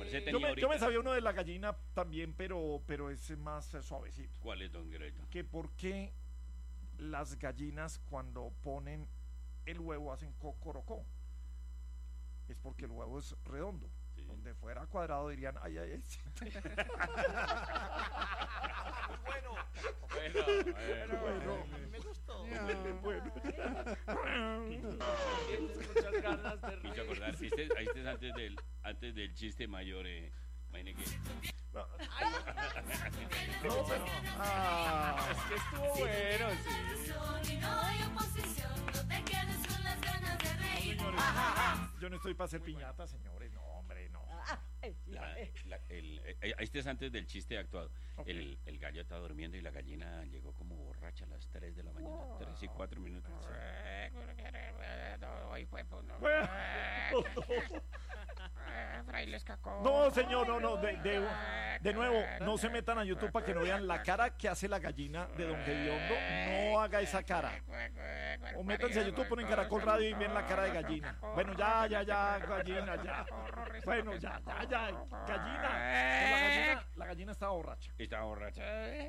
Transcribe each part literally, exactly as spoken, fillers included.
se tenía Yo me, ahorita. yo me sabía uno de la gallina también, pero, pero es más eh, suavecito. ¿Cuál es, don Greito? Que por qué las gallinas cuando ponen el huevo hacen cocorocó. Es porque el huevo es redondo. Sí. Donde fuera cuadrado dirían, ay, ay, ay. Bueno, Bueno, bueno, Bueno, me gustó. bueno. Tienes muchas ganas de Me hizo reír. acordar, este, este es antes del, antes del chiste mayor, eh. Imagine que. No, pero, ah, Es que estuvo bueno, sí. Y no hay oposición, no te quedes con las ganas de reír. señores, yo no estoy para hacer piñata, señores. No, hombre, no. La, la, el, eh, este es antes del chiste actuado. Ok. El, el gallo estaba durmiendo y la gallina llegó como borracha a las tres de la mañana, tres y cuatro minutos. Hoy fue, pues, no. Frailes cacó. No, señor, no, no, de, de, de nuevo, no se metan a YouTube para que no vean la cara que hace la gallina de Don Gediondo. No haga esa cara. O métanse a YouTube, ponen Caracol Radio y ven la cara de gallina. Bueno, ya, ya, ya, gallina, ya. Bueno, ya, ya, ya, gallina. La gallina, la gallina estaba borracha. Estaba borracha.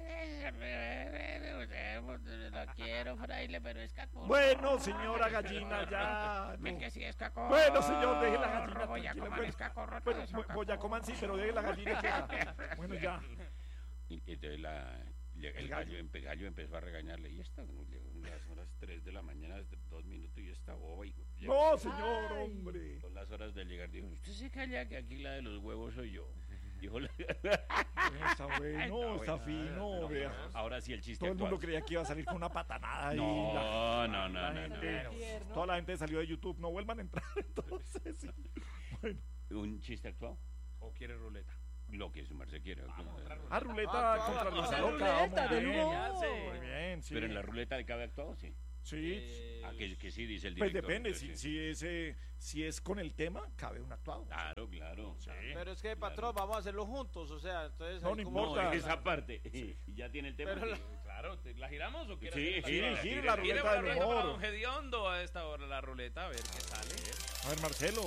Lo quiero, fraile, pero es cacón. Bueno, señora gallina, ya. Ven no. que sí es cacón. Bueno, señor, deje la gallina Voy a tranquila. comer Bueno, es cacón, bueno, eso, cacón. voy a comer sí, pero deje la gallina quieta. Bueno, ya. Y entonces la, el, El gallo, gallo. empe- gallo empezó a regañarle. Y esta, no, llegó a las horas tres de la mañana, dos minutos, y esta boba. Y, No, señor, hombre. Son las horas de llegar. Dijo, usted se calla que aquí la de los huevos soy yo. Dijo, la- Está bueno, está fino, vea. ahora sí el chiste Todo el mundo actual. creía que iba a salir con una patanada. Y No, la- no, no, la no, no. gente- Toda la gente salió de YouTube. No vuelvan a entrar, entonces. Sí. Bueno. ¿Un chiste actual? ¿O quiere ruleta? Lo que su merced quiera. Ah, ruleta Ah, contra ah, Luisa ah, Loca. ruleta Muy de bien. humor. Muy bien, sí. Pero en la ruleta le cabe actuado, sí. Sí. Eh, Ah, que, que sí, dice el Pues director. depende. Si, entonces, si, es, eh, si es con el tema, cabe un actuado. Claro, claro. Sí. Pero es que, patrón, vamos a hacerlo juntos, o sea, entonces... No, ahí no como- importa. No, esa parte. Y ya tiene el tema. Pero la- sí. Claro, ¿te- ¿la giramos o quieres Sí, hacer sí, la sí, ruleta? la ¿Quiere ruleta la del ruleta para humor. Don Gediondo a esta hora la ruleta? A ver qué sale. A ver, Marcelo.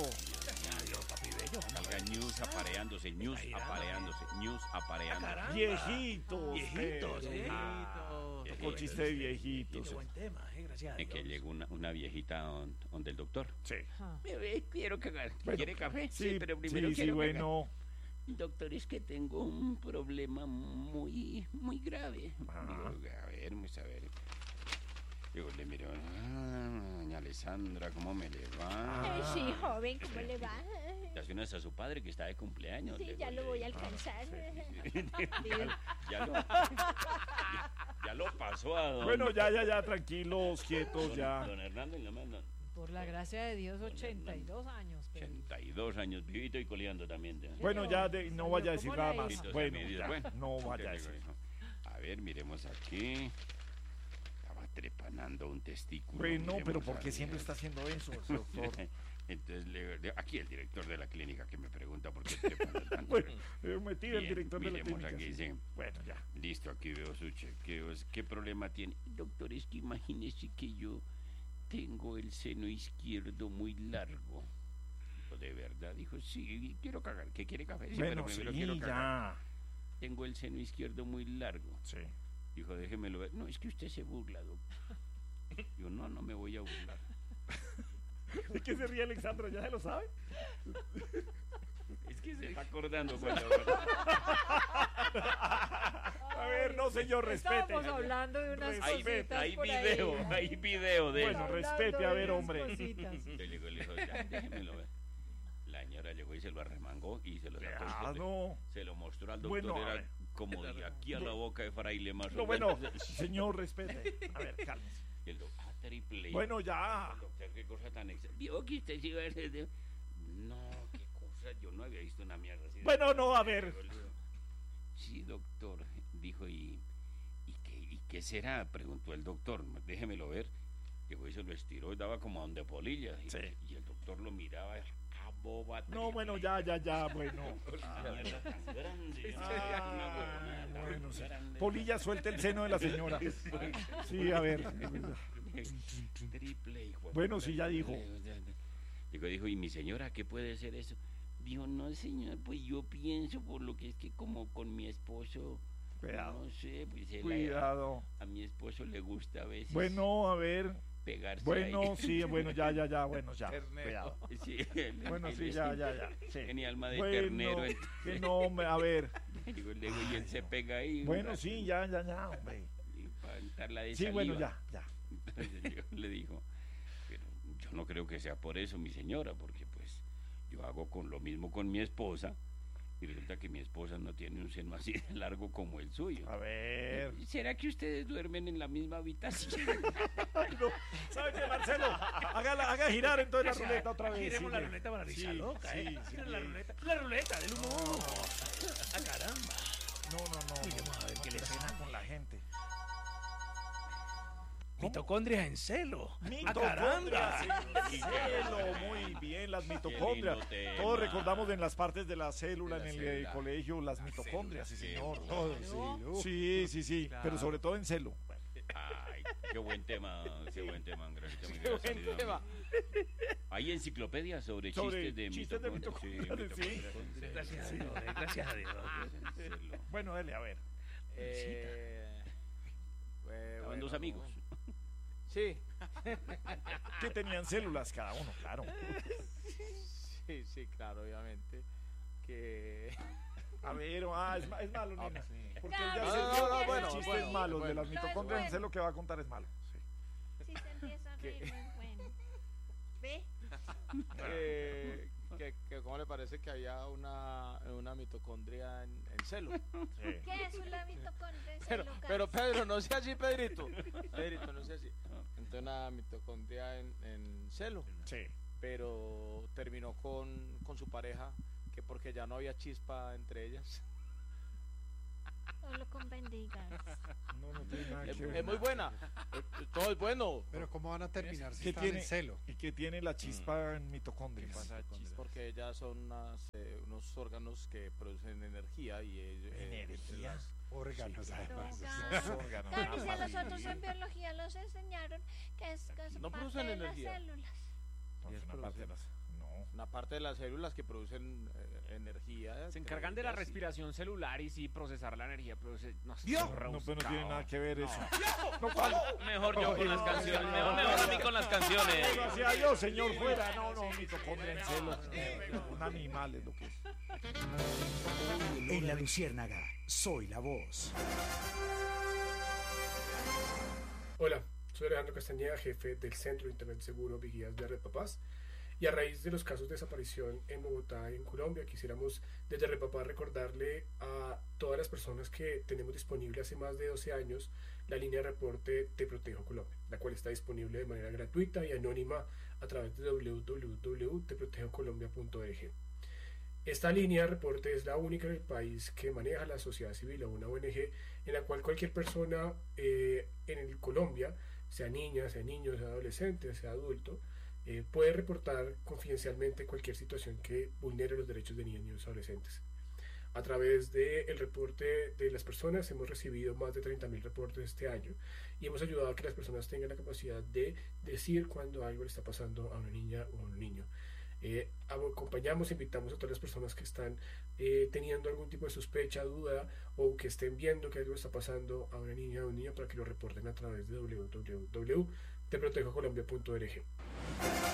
Salga News apareándose, News apareándose, News apareándose. Viejitos. Viejitos, eh. viejitos. Tocó chiste de viejitos. Qué buen tema, eh, gracias a Es que Dios. llegó una, una viejita don- donde el doctor. Sí. Bebé, quiero cagar. Bueno, ¿Quiere café? Sí, pero primero sí, sí, quiero bueno. cagar. Doctor, es que tengo un problema muy, muy grave. Ah. Digo, a ver, vamos a ver. Digo, le miro, ah, doña Alessandra, ¿cómo me le va? Ay, sí, joven, ¿cómo le va? Le hace unas a su padre que está de cumpleaños. Sí, le- ya le- lo voy a alcanzar. ya, ya lo, ya lo pasó a don, Bueno, ya, ya, ya, tranquilos, quietos, don, ya. don Hernando y la mano. Por la gracia de Dios, ochenta y dos años. Pero... ochenta y dos años, vivito y coleando también. ya. Bueno, ya de- no vaya a decir ¿Cómo nada la más. hizo? Bueno, Medidas, ya, bueno, no ¿qué vaya a digo decir. yo? A ver, miremos aquí. Estaba trepanando un testículo. Bueno, miremos pero a ¿por qué ver. siempre está haciendo eso, doctor? Entonces, le- le- aquí el director de la clínica que me pregunta por qué trepando tanto. Bueno, eh, me tira el Bien, director de la miremos clínica. aquí, sí. sí. Bueno, ya. Listo, aquí veo su chequeo. ¿Qué problema tiene? Doctor, es que imagínese que yo tengo el seno izquierdo muy largo. Dijo, ¿de verdad? Dijo, sí, quiero cagar. ¿Qué quiere café? Sí, Bueno, pero primero sí, quiero cagar. ya. Tengo el seno izquierdo muy largo. Sí. Dijo, déjemelo ver. No, es que usted se burla, doctor. Yo, no, no me voy a burlar. ¿De qué se ríe Alexandra? ¿Ya se lo sabe? Es que se está acordando cuando... A ver, no, señor, respete. Estábamos hablando de unas Hay, cositas hay por video, ahí. hay video de Bueno, eso. respete, a ver, hombre. Hablando de unas cositas. Yo le digo, le digo, ya, déjemelo ver. La señora llegó y se lo arremangó y se lo sacó. Ah, no. Se lo mostró al doctor, Bueno, a era ver. como de aquí a la boca de fraile más o No, bueno, menos. señor, respete. A ver, cálmese. Y el doctor, ah, triple. Bueno, ya. El doctor, qué cosa tan ex... Vio que usted se iba a hacer de... No, qué cosa, yo no había visto una mierda así. Bueno, no, a ver. Sí, doctor, dijo, ¿y, y, qué, ¿y qué será? Preguntó el doctor, déjemelo ver. Llegó y se lo estiró y daba como a donde polilla. Y, Sí. y el doctor lo miraba, ah, boba. No, bueno, ya, ya, ya, bueno. Una mierda tan grande. Ah, una huevonada tan bueno, sí. grande. Polilla, suelta el seno de la señora. Sí, a ver. Triple, hijo de Bueno, puta. sí, ya dijo. Dijo, dijo, ¿y mi señora qué puede ser eso? Dijo, no señor, pues yo pienso por lo que es que como con mi esposo, Cuidado. no sé, pues él a- Cuidado. A, mi esposo le gusta a veces Bueno, a ver. pegarse Bueno, ahí. sí, bueno, ya, ya, ya, bueno, ya. Ternero. Cuidado. Sí, él- Bueno, él sí, es- ya, ya, ya. Sí. Tenía alma de Bueno, ternero. que no, hombre, a ver. Digo, le digo, y él se pega ahí. un Bueno, rato, sí, ya, ya, ya, hombre. y para untarla de Sí, bueno, saliva. ya, ya. Entonces yo le digo, pero yo no creo que sea por eso, mi señora, porque pues yo hago con lo mismo con mi esposa y resulta que mi esposa no tiene un seno así de largo como el suyo. A ver. ¿Será que ustedes duermen en la misma habitación? Ay, no. ¿Sabe qué, Marcelo? Haga, la- haga girar entonces la ruleta otra vez. Giremos la sí, ruleta para risa sí, loca, sí, ¿eh? sí, Gira la sí. ruleta. La ruleta del humor. ¡Ah, caramba! No, no, no. Miremos a ver no, qué no, le no, suena. con la gente. Mitocondrias en celo. ¡Ah, Mitocondrias, caramba! sí, cielo, muy bien, las mitocondrias. lindo tema. Todos recordamos en las partes de la célula De en la el eh, célula. colegio las mitocondrias, sí señor. célula. Todos, sí, sí, sí, pero sobre todo en celo. Ay, qué buen tema, qué buen tema, Angelito, muy Qué gracias, buen Dios. tema. Hay enciclopedias sobre, Sobre chistes de chistes de mitocondrias. mitocondrias, sí. Gracias a Dios, eh, gracias a Dios. mitocondrias. Bueno, dale, a ver. Eh, eh, Estaban bueno, dos amigos. Sí, Que tenían células cada uno, claro. sí, sí, claro, obviamente. Que. A ver, ah, es, ma- es malo, nena. Porque él ya No, se no, dio no, que bueno, el chiste bueno, es malo, de bueno. las No, es mitocondrias, bueno. sé lo que va a contar es malo. Sí. Si se empieza a reír, no es bueno. ¿Ve? que, que, que ¿cómo le parece que había una, una mitocondria en, en celo? ¿Qué es una mitocondria? Pero, celular? pero Pedro, no sea así, Pedrito. Pedrito, no sea así. Entonces una mitocondria en, en celo, Sí. pero terminó con, con su pareja, que porque ya no había chispa entre ellas. Solo con bendigas. No, no tiene nada Es, que ver. es muy buena. Eh, Todo es bueno. Pero ¿cómo van a terminar si ¿Qué están tiene? en celo? Y que tiene la chispa en mitocondrias. Porque ellas son unas, eh, unos órganos que producen energía y ellos, eh, entre ¿Energía? las- Órganos, además. Droga. Los órganos. Claro, y si a Ah, nosotros en biología nos enseñaron que es, que es No parte producen de energía. las células. no, es una parte de las- no. una parte de las células que producen eh, energía. Se entre encargan de la ellas y- respiración celular y sí procesar la energía, pero se- no sé, ¿Vio? es No, pero no rebuscado. tiene nada que ver eso. Mejor yo con las canciones. Mejor, mejor a mí con las canciones. Gracias a Dios, señor, fuera. No, no, mitocondria en celo. Un animal es lo que es. En La Luciérnaga, soy la voz. Hola, soy Alejandro Castañeda, jefe del Centro de Internet Seguro Vigías de Red Papás. Y a raíz de los casos de desaparición en Bogotá y en Colombia, quisiéramos desde Red Papás recordarle a todas las personas que tenemos disponible hace más de doce años la línea de reporte Te Protejo Colombia, la cual está disponible de manera gratuita y anónima a través de doble u doble u doble u punto te protejo colombia punto org. Esta línea de reporte es la única en el país que maneja la sociedad civil o una O N G en la cual cualquier persona eh, en el Colombia, sea niña, sea niño, sea adolescente, sea adulto, eh, puede reportar confidencialmente cualquier situación que vulnere los derechos de niños y adolescentes. A través del reporte de las personas hemos recibido más de treinta mil reportes este año y hemos ayudado a que las personas tengan la capacidad de decir cuando algo le está pasando a una niña o a un niño. Eh, acompañamos, invitamos a todas las personas que están eh, teniendo algún tipo de sospecha, duda o que estén viendo que algo está pasando a una niña o un niño para que lo reporten a través de doble u doble u doble u punto te protejo colombia punto org.